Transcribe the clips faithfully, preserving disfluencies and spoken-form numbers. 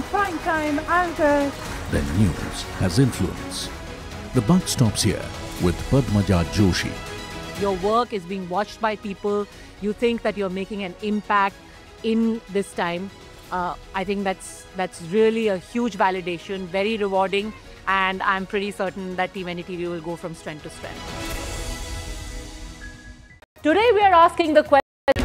prime-time anchor. Then news has influence. The buck stops here with Padmaja Joshi. Your work is being watched by people. You think that you're making an impact in this time. Uh, I think that's that's really a huge validation, very rewarding, and I'm pretty certain that Team N D T V will go from strength to strength. Today we are asking the question,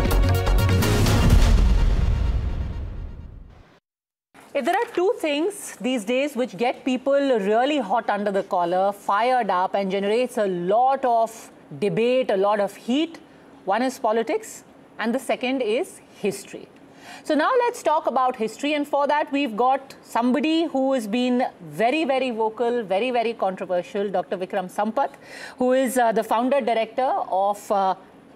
if there are two things these days which get people really hot under the collar, fired up, and generates a lot of debate, a lot of heat, one is politics and the second is history. So now let's talk about history, and for that we've got somebody who has been very, very vocal, very, very controversial, Doctor Vikram Sampath, who is uh, the founder director of uh,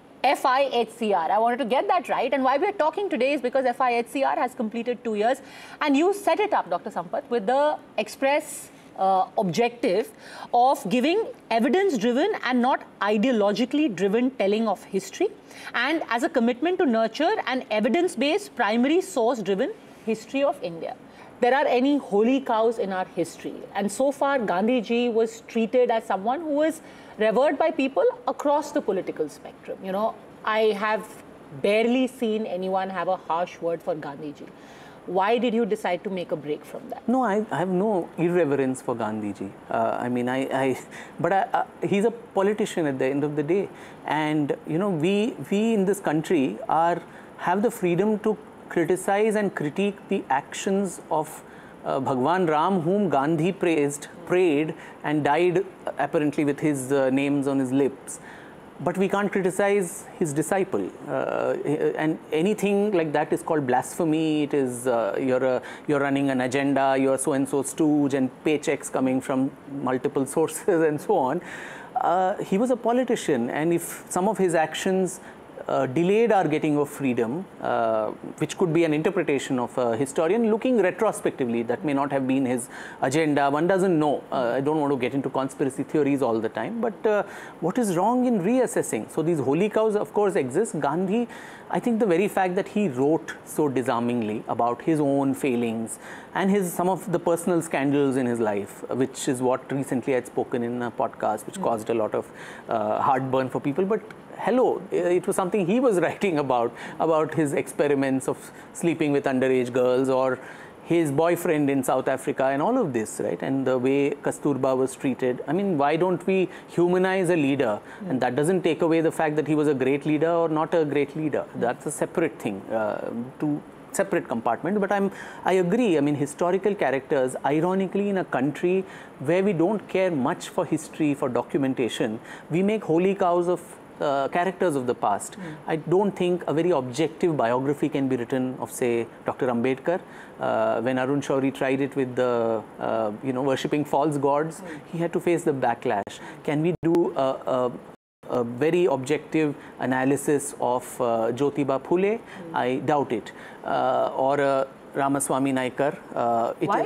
F I H C R. I wanted to get that right, and why we're talking today is because F I H C R has completed two years and you set it up, Doctor Sampath, with the express uh, objective of giving evidence-driven and not ideologically driven telling of history, and as a commitment to nurture an evidence-based, primary source-driven history of India. There are any holy cows in our history, and so far Gandhiji was treated as someone who is revered by people across the political spectrum. You know, I have barely seen anyone have a harsh word for Gandhiji. Why did you decide to make a break from that? No, I, I have no irreverence for Gandhiji. Uh, I mean, I, I but I, uh, he's a politician at the end of the day, and you know, we we in this country are have the freedom to criticize and critique the actions of uh, Bhagwan Ram, whom Gandhi praised, prayed, and died apparently with his uh, names on his lips. But we can't criticize his disciple, uh, and anything like that is called blasphemy. It is uh, you're a, you're running an agenda, you're so and so stooge, and paychecks coming from multiple sources and so on. Uh, he was a politician, and if some of his actions Uh, delayed our getting of freedom, uh, which could be an interpretation of a historian looking retrospectively. That may not have been his agenda. One doesn't know. Uh, I don't want to get into conspiracy theories all the time, but uh, what is wrong in reassessing? So these holy cows, of course, exist. Gandhi, I think the very fact that he wrote so disarmingly about his own failings and his some of the personal scandals in his life, which is what recently I had spoken in a podcast, which mm. caused a lot of uh, heartburn for people. But hello, it was something he was writing about, about his experiments of sleeping with underage girls, or his boyfriend in South Africa, and all of this, right? And the way Kasturba was treated. I mean, why don't we humanize a leader? Mm. And that doesn't take away the fact that he was a great leader or not a great leader. Mm. That's a separate thing, uh, to separate compartment. But I'm, I agree. I mean, historical characters, ironically, in a country where we don't care much for history, for documentation, we make holy cows of Uh, characters of the past. Mm. I don't think a very objective biography can be written of, say, Doctor Ambedkar. Uh, when Arun Shourie tried it with the, uh, you know, worshipping false gods, mm. he had to face the backlash. Can we do a, a, a very objective analysis of uh, Jyotiba Phule? Mm. I doubt it. Uh, or uh, Ramaswamy Naikar. Uh, it Why?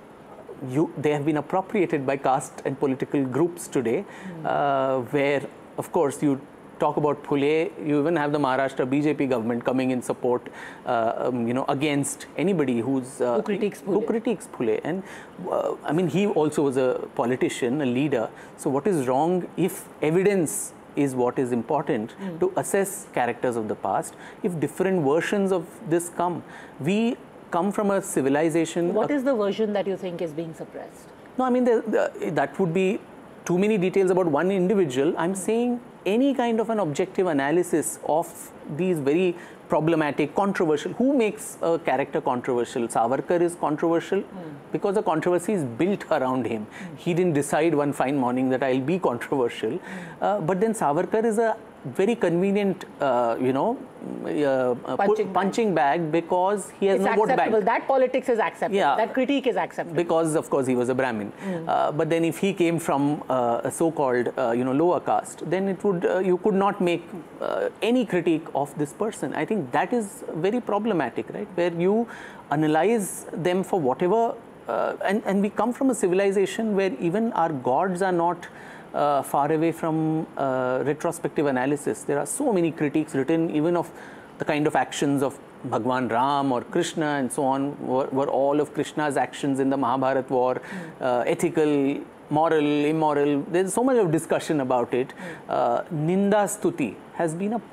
You, they have been appropriated by caste and political groups today, mm. uh, where, of course, you talk about Phule, you even have the Maharashtra B J P government coming in support, uh, um, you know, against anybody who's uh, who critiques Phule. Who critiques Phule. And uh, I mean, he also was a politician, a leader. So what is wrong if evidence is what is important mm. to assess characters of the past? If different versions of this come, we come from a civilization. What is the version that you think is being suppressed? No, I mean, the, the, that would be too many details about one individual. I'm mm. saying any kind of an objective analysis of these very problematic, controversial. Who makes a character controversial? Savarkar is controversial mm. because the controversy is built around him. Mm. He didn't decide one fine morning that I'll be controversial. Mm. Uh, but then Savarkar is a very convenient, uh, you know, uh, punching, punching bag. bag because he has it's no vote bank. That politics is acceptable. Yeah. That critique is acceptable. Because, of course, he was a Brahmin. Mm. Uh, but then if he came from uh, a so-called, uh, you know, lower caste, then it would, uh, you could not make uh, any critique of this person. I think that is very problematic, right? Where you analyze them for whatever, uh, and, and we come from a civilization where even our gods are not Uh, far away from uh, retrospective analysis. There are so many critiques written even of the kind of actions of Bhagwan Ram or Krishna and so on were, were all of Krishna's actions in the Mahabharat war, uh, ethical, moral, immoral. There's so much of discussion about it. Uh, Ninda Stuti has been a